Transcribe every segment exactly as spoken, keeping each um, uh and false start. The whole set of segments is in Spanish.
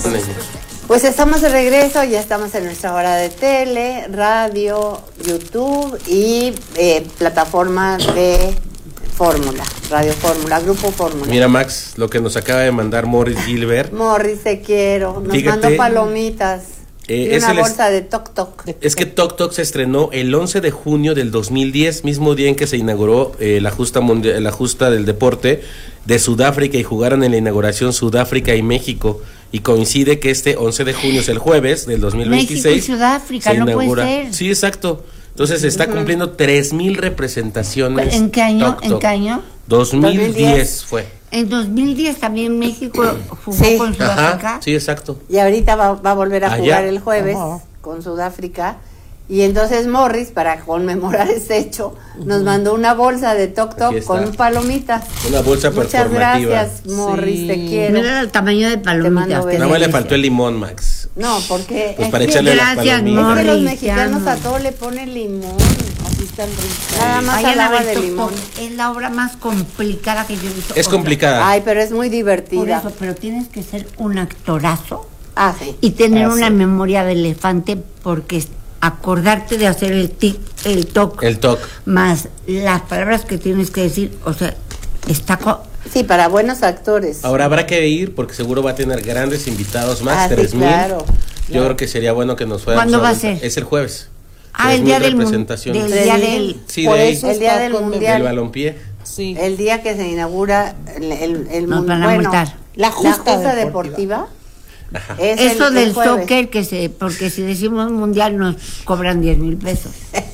Pues estamos de regreso, ya estamos en nuestra hora de tele, radio, YouTube y eh, plataforma de Fórmula, Radio Fórmula, Grupo Fórmula. Mira, Max, lo que nos acaba de mandar Morris Gilbert. Morris, te quiero. Nos Fíjate, mandó palomitas eh, y una es bolsa de Toc Toc. Es que Toc Toc se estrenó el once de junio del dos mil diez, mismo día en que se inauguró eh, la, justa mundial, la justa del deporte de Sudáfrica y jugaron en la inauguración Sudáfrica y México. Y coincide que este once de junio es el jueves del dos mil veintiséis. México y Sudáfrica, se no inaugura. puede ser. Sí, exacto. Entonces se está uh-huh. cumpliendo tres mil representaciones. ¿En qué año? Toc Toc. ¿En qué año? dos mil diez fue. En dos mil diez también México jugó sí. con Sudáfrica. Ajá, sí, exacto. Y ahorita va, va a volver a Allá. jugar el jueves Ajá. con Sudáfrica. Y entonces Morris, para conmemorar este hecho, nos mandó una bolsa de Toc Toc con palomitas. Una bolsa Muchas performativa. gracias, Morris, sí. Te quiero. Mira el tamaño de palomitas. Nada más le faltó el limón, Max. No, porque pues para echarle gracias, las palomitas. Es que los Morris, mexicanos a todo le ponen limón. Así están ricos. Nada más Vayan al a ver de Toc limón. Toc. Es la obra más complicada que yo he visto. Es o complicada. Ay, pero es muy divertida. Por eso, pero tienes que ser un actorazo. Ah, sí. Y tener ah, una sí. memoria de elefante, porque acordarte de hacer el tic, el toc, el toc, más las palabras que tienes que decir, o sea, está co- sí, para buenos actores. Ahora habrá que ir porque seguro va a tener grandes invitados más, ah, tres sí, mil. Claro, Yo claro. creo que sería bueno que nos fuéramos. ¿Cuándo va a ver. ser? Es el jueves. Ah, el día del mundial. Representaciones. Del día del Sí, por de ahí. eso el día del mundial. Del balompié. Sí. El día que se inaugura el, el, el Nos van a bueno, multar. La justa, la justa deportiva. deportiva es Eso el, del el jueves. soccer, que se, porque si decimos mundial nos cobran diez mil pesos.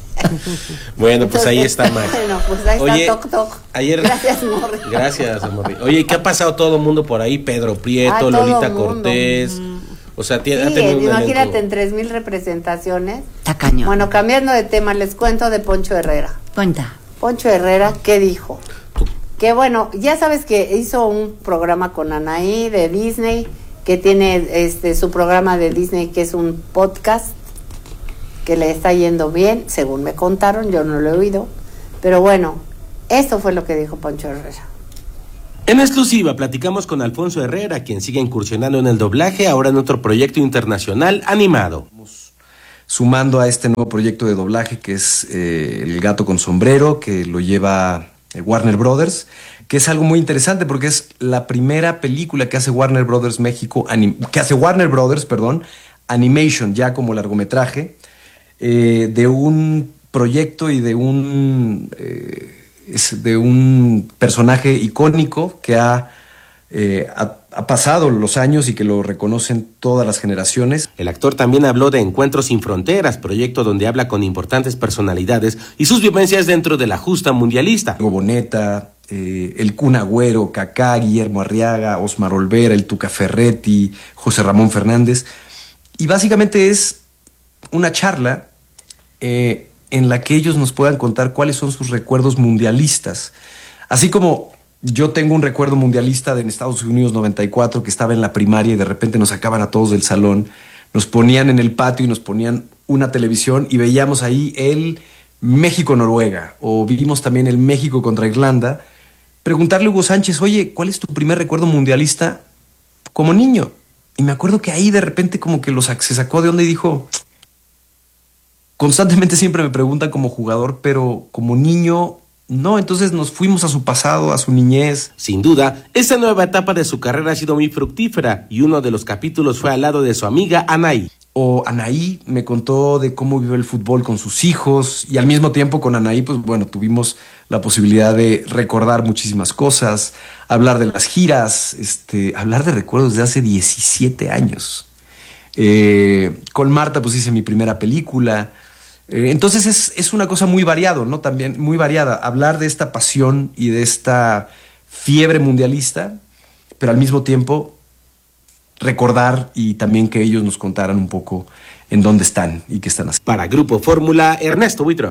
Bueno, pues ahí está, Max. Bueno, pues ahí Oye, está Toc Toc. Ayer, gracias, Morri. Gracias, Morri. Oye, ¿qué ha pasado todo el mundo por ahí? Pedro Prieto, ah, Lolita mundo. Cortés. O sea, tiene, sí, ha tenido un imagínate elenco. en tres mil representaciones. Está cañón. Bueno, cambiando de tema, les cuento de Poncho Herrera. Cuenta. Poncho Herrera, ¿qué dijo? Que bueno, ya sabes que hizo un programa con Anaí de Disney, que tiene este su programa de Disney, que es un podcast, que le está yendo bien, según me contaron, yo no lo he oído. Pero bueno, esto fue lo que dijo Poncho Herrera. En exclusiva platicamos con Alfonso Herrera, quien sigue incursionando en el doblaje, ahora en otro proyecto internacional animado. Sumando a este nuevo proyecto de doblaje que es eh, El gato con sombrero, que lo lleva eh, Warner Brothers, que es algo muy interesante porque es la primera película que hace Warner Brothers México, anim, que hace Warner Brothers, perdón, Animation, ya como largometraje, eh, de un proyecto y de un... Eh, es de un personaje icónico que ha, eh, ha, ha pasado los años y que lo reconocen todas las generaciones. El actor también habló de Encuentros sin Fronteras, proyecto donde habla con importantes personalidades y sus vivencias dentro de la justa mundialista. Hugo Boneta, eh, el Kun Agüero, Kaká, Guillermo Arriaga, Osmar Olvera, el Tuca Ferretti, José Ramón Fernández. Y básicamente es una charla eh, en la que ellos nos puedan contar cuáles son sus recuerdos mundialistas. Así como yo tengo un recuerdo mundialista de en Estados Unidos noventa y cuatro, que estaba en la primaria y de repente nos sacaban a todos del salón, nos ponían en el patio y nos ponían una televisión y veíamos ahí el México-Noruega, o vimos también el México contra Irlanda. Preguntarle a Hugo Sánchez, oye, ¿cuál es tu primer recuerdo mundialista como niño? Y me acuerdo que ahí de repente como que los, se sacó de onda y dijo... Constantemente siempre me preguntan como jugador, pero como niño, no. Entonces nos fuimos a su pasado, a su niñez. Sin duda, esta nueva etapa de su carrera ha sido muy fructífera y uno de los capítulos fue al lado de su amiga Anaí. O Anaí me contó de cómo vive el fútbol con sus hijos y al mismo tiempo con Anaí, pues bueno, tuvimos la posibilidad de recordar muchísimas cosas, hablar de las giras, este, hablar de recuerdos de hace diecisiete años. Eh, con Marta pues hice mi primera película. Eh, entonces es, es una cosa muy variado, ¿no? También muy variada. Hablar de esta pasión y de esta fiebre mundialista, pero al mismo tiempo recordar y también que ellos nos contaran un poco en dónde están y qué están haciendo. Para Grupo Fórmula, Ernesto Buitro.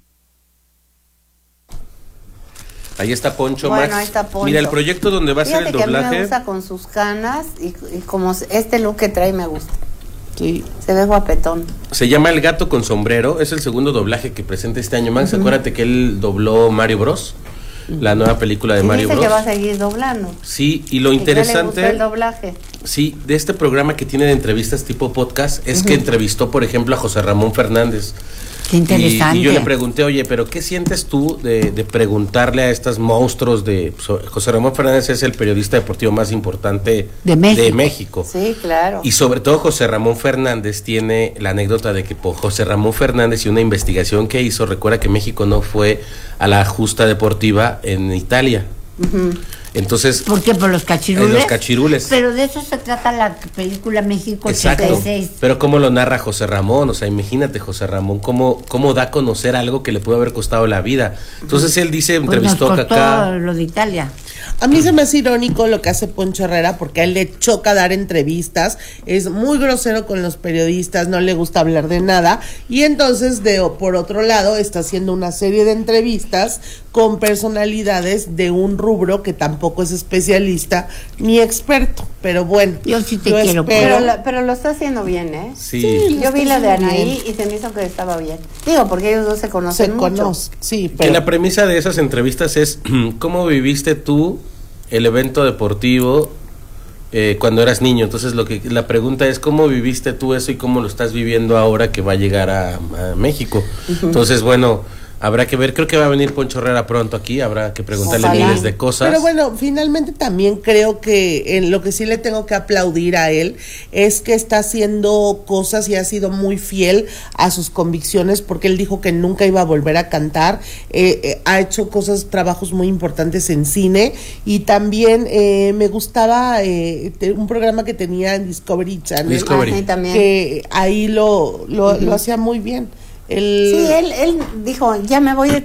Ahí está Poncho, bueno, Max. Ahí está Poncho. Mira, el proyecto donde va a Fíjate ser el que doblaje. a mí me gusta con sus canas y, y como este look que trae me gusta. Sí. Se ve guapetón. Se llama El gato con sombrero. Es el segundo doblaje que presenta este año, Max. Uh-huh. Acuérdate que él dobló Mario Bros. la nueva película de y Mario dice Bros. que va a seguir doblando. Sí, y lo ¿Y interesante... qué le gustó el doblaje? Sí, de este programa que tiene de entrevistas tipo podcast, es uh-huh. que entrevistó, por ejemplo, a José Ramón Fernández. Qué interesante. Y, y yo le pregunté, oye, pero ¿qué sientes tú de, de preguntarle a estos monstruos de... José Ramón Fernández es el periodista deportivo más importante de México. de México. Sí, claro. Y sobre todo José Ramón Fernández tiene la anécdota de que por José Ramón Fernández y una investigación que hizo, recuerda que México no fue a la justa deportiva en Italia. Uh-huh. Entonces, ¿por qué? Por los cachirules. Los cachirules. Pero de eso se trata la película México ochenta y seis. Pero cómo lo narra José Ramón, o sea, imagínate José Ramón cómo cómo da a conocer algo que le pudo haber costado la vida. Entonces él dice, pues entrevistó nos a Kaká. Lo de Italia. A mí se me hace irónico lo que hace Poncho Herrera, porque a él le choca dar entrevistas, es muy grosero con los periodistas, no le gusta hablar de nada, y entonces de por otro lado está haciendo una serie de entrevistas con personalidades de un rubro que tampoco es especialista ni experto, pero bueno, yo sí te yo quiero, espero... pero, la, pero lo está haciendo bien, ¿eh? Sí, sí yo vi la de Anaí bien. y se me hizo que estaba bien. Digo, porque ellos dos se conocen se mucho. Conoce, sí, pero... pero la premisa de esas entrevistas es ¿cómo viviste tú el evento deportivo eh, cuando eras niño? Entonces lo que la pregunta es ¿cómo viviste tú eso y cómo lo estás viviendo ahora que va a llegar a, a México? Uh-huh. Entonces, bueno, habrá que ver, creo que va a venir Poncho Herrera pronto aquí, habrá que preguntarle Ojalá. miles de cosas. Pero bueno, finalmente también creo que en lo que sí le tengo que aplaudir a él es que está haciendo cosas y ha sido muy fiel a sus convicciones, porque él dijo que nunca iba a volver a cantar, eh, eh, ha hecho cosas, trabajos muy importantes en cine, y también eh, me gustaba eh, un programa que tenía en Discovery Channel, Discovery. Ah, sí, también. que ahí lo, lo, uh-huh. lo hacía muy bien. El, sí, él, él dijo, ya me voy de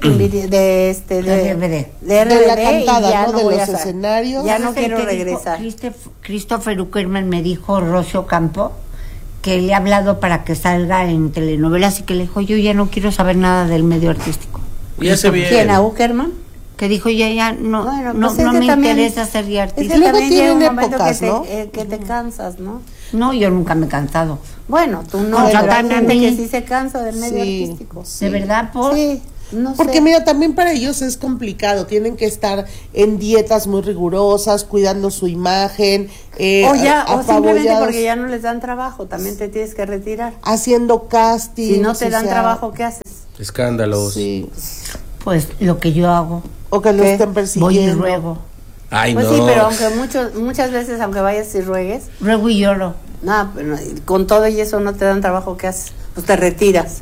de este de, R B D. de, R B D de la cantada, y ya ¿no? no de voy los a escenarios. Ya no quiero regresar. Dijo, Christopher Uckerman me dijo, Rocio Campo, que le ha hablado para que salga en telenovelas y que le dijo, yo ya no quiero saber nada del medio artístico. Ya se bien. ¿Quién, a Uckerman? Que dijo, ya, ya, no, bueno, no, pues no me también, interesa ser ya artista. Es que luego tienen épocas, que te, ¿no? Eh, que te cansas, ¿no? No, yo nunca me he cansado. Bueno, tú no, no pero hay gente mí. que sí se cansa del medio sí, artístico. Sí. ¿De verdad, por? Sí, no Porque sé. mira, también para ellos es complicado, tienen que estar en dietas muy rigurosas, cuidando su imagen, eh, o ya, o simplemente apabullados, porque ya no les dan trabajo, también te tienes que retirar. haciendo casting. Si no te dan sea, trabajo, ¿qué haces? Escándalos. Sí. Pues lo que yo hago. O que lo estén persiguiendo. Voy y ruego. Ay, pues no. sí, pero aunque muchos, muchas veces, aunque vayas y ruegues, ruego y lloro. No, pero con todo y eso no te dan trabajo, ¿qué haces? Pues te retiras.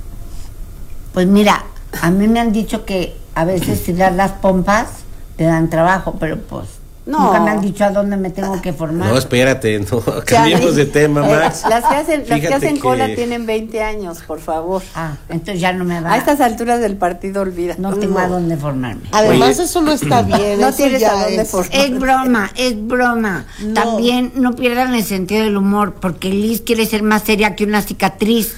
Pues mira, a mí me han dicho que a veces si das las pompas te dan trabajo, pero pues no. Nunca me han dicho a dónde me tengo que formar. No, espérate, no, cambiemos de tema, Max. Las que hacen, las que hacen que... cola tienen veinte años, por favor. Ah, entonces ya no me va. A estas alturas del partido, olvida. No tengo no. a dónde formarme. Además, Oye. eso no está bien. No eso tienes ya a dónde es... formarme. Es broma, es broma. No. También no pierdan el sentido del humor, porque Liz quiere ser más seria que una cicatriz.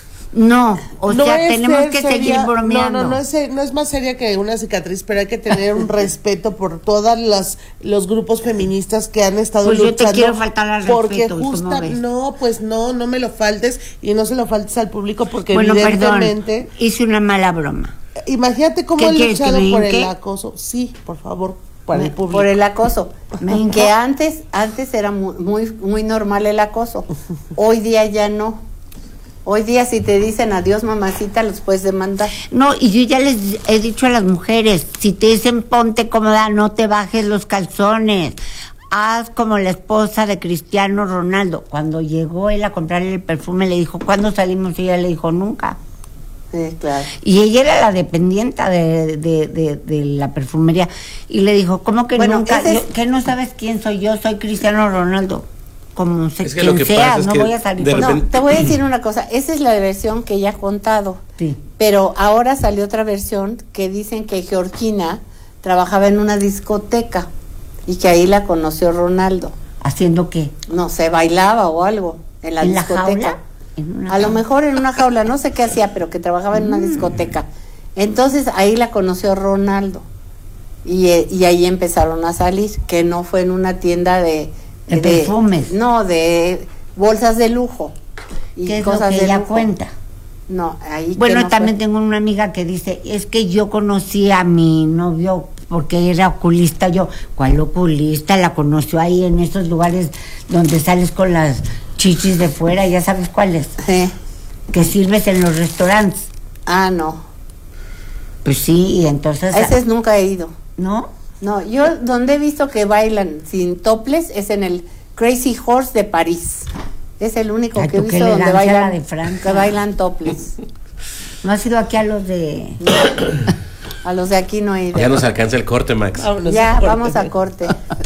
No, o no sea, tenemos que seria, seguir bromeando. No, no, no es, no es más seria que una cicatriz, pero hay que tener un respeto por todas las los grupos feministas que han estado pues luchando. Yo te quiero faltar al porque respeto. Justa, no, pues no, no me lo faltes y no se lo faltes al público porque bueno, evidentemente. Perdón, hice una mala broma. Imagínate cómo han luchado por el acoso. Sí, por favor. Para el público. Por el acoso. Que antes, antes era muy, muy, muy normal el acoso. Hoy día ya no. Hoy día si te dicen adiós mamacita los puedes demandar. No, y yo ya les he dicho a las mujeres, si te dicen ponte cómoda, no te bajes los calzones. Haz como la esposa de Cristiano Ronaldo. Cuando llegó él a comprarle el perfume le dijo, ¿cuándo salimos? Y ella le dijo, nunca. Sí, claro. Y ella era la dependienta de, de, de, de la perfumería. Y le dijo, ¿cómo que bueno, nunca? Es... Yo, ¿que no sabes quién soy yo? Soy Cristiano Ronaldo. Como sé es que quien lo que sea, pasa es no que voy a salir. repente... No, te voy a decir una cosa, esa es la versión que ella ha contado. Sí. Pero ahora salió otra versión que dicen que Georgina trabajaba en una discoteca y que ahí la conoció Ronaldo. ¿Haciendo qué? No sé, bailaba o algo en la ¿En discoteca. La jaula? ¿En una a jaula? lo mejor en una jaula, no sé qué hacía, pero que trabajaba en una Mm. discoteca. Entonces ahí la conoció Ronaldo y, y ahí empezaron a salir, que no fue en una tienda de... De, de perfumes. No, de bolsas de lujo. Y ¿qué es cosas lo que ella lujo. Cuenta? No, ahí bueno, que no también fue. Tengo una amiga que dice, es que yo conocí a mi novio porque era oculista. Yo, ¿cuál oculista? La conoció ahí en esos lugares donde sales con las chichis de fuera, ya sabes cuáles. Sí. Que sirves en los restaurantes. Ah, no. Pues sí, y entonces... A ese nunca he ido. ¿No? No, yo donde he visto que bailan sin toples es en el Crazy Horse de París. Es el único Ay, que he tú, qué visto donde elegancia bailan, la de Francia. que bailan toples. ¿No has ido aquí a los de...? A los de aquí no he ido. Ya nos alcanza el corte, Max. Vámonos Ya, a corte. vamos a corte.